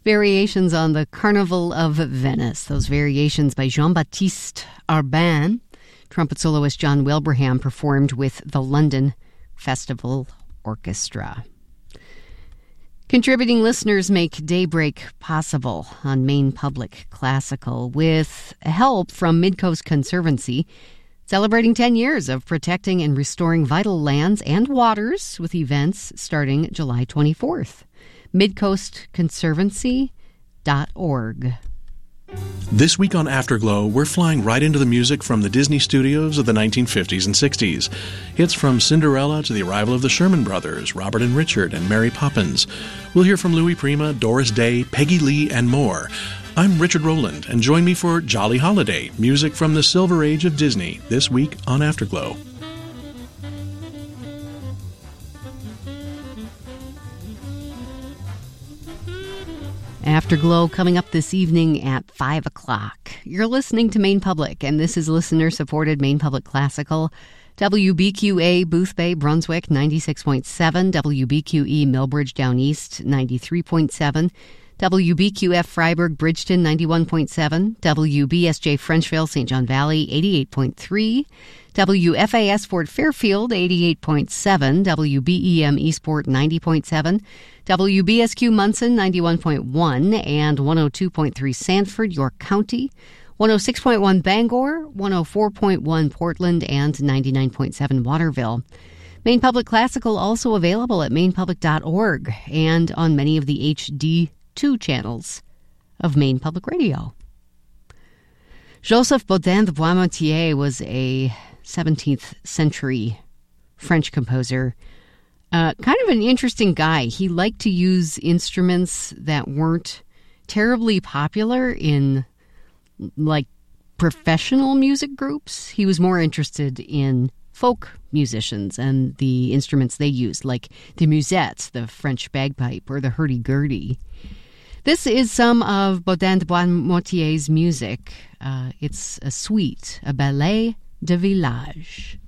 Variations on the Carnival of Venice. Those variations by Jean-Baptiste Arbin. Trumpet soloist John Wilbraham performed with the London Festival Orchestra. Contributing listeners make Daybreak possible on Maine Public Classical with help from Midcoast Conservancy, celebrating 10 years of protecting and restoring vital lands and waters with events starting July 24th. MidcoastConservancy.org. This week on Afterglow, we're flying right into the music from the Disney studios of the 1950s and 60s. Hits from Cinderella to the arrival of the Sherman Brothers, Robert and Richard, and Mary Poppins. We'll hear from Louis Prima, Doris Day, Peggy Lee, and more. I'm Richard Rowland, and join me for Jolly Holiday, music from the Silver Age of Disney, this week on Afterglow. Afterglow coming up this evening at 5 o'clock. You're listening to Maine Public, and this is listener-supported Maine Public Classical. WBQA Boothbay, Brunswick, 96.7. WBQE Millbridge Down East, 93.7. WBQF Freiburg, Bridgeton, 91.7. WBSJ Frenchville, St. John Valley, 88.3. WFAS Fort Fairfield, 88.7. WBEM Eastport, 90.7. WBSQ Munson, 91.1 and 102.3 Sanford, York County, 106.1 Bangor, 104.1 Portland, and 99.7 Waterville. Maine Public Classical also available at mainepublic.org and on many of the HD2 channels of Maine Public Radio. Joseph Bodin de Boismotier was a 17th century French composer. Kind of an interesting guy. He liked to use instruments that weren't terribly popular in, like, professional music groups. He was more interested in folk musicians and the instruments they used, like the musette, the French bagpipe, or the hurdy-gurdy. This is some of Bodin de Boismotier's music. It's a suite, a ballet de village.